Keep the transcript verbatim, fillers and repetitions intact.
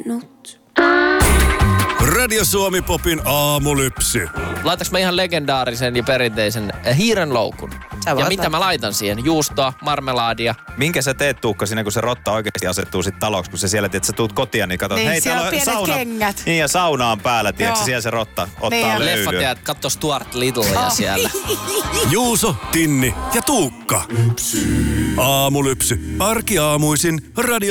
kokenut. Radio Suomi Popin aamulypsy. Laitaks mä ihan legendaarisen ja perinteisen hiirenloukun? Ja mitä mä laitan siihen? Juustoa, marmelaadia. Minkä sä teet, Tuukka, siinä kun se rotta oikeasti asettuu sit taloksi, kun sä siellä, että sä tuut kotia, niin katsot, Niin, hei, siellä täällä on on pienet sauna. kengät. Niin, ja sauna on päällä, tiedätkö, Joo. siellä se rotta ottaa Niin, ja löylyä. Leffat ja katso Stuart Littlea Oh. siellä. Juuso, Tinni ja Tuukka. Aamulypsy. Arkiaamuisin Radio